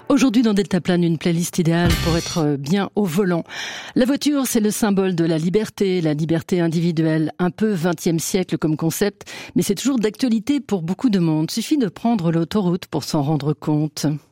Aujourd'hui dans Delta Plane, une playlist idéale pour être bien au volant. La voiture, c'est le symbole de la liberté individuelle, un peu 20e siècle comme concept, mais c'est toujours d'actualité pour beaucoup de monde. Suffit de prendre l'autoroute pour s'en rendre compte.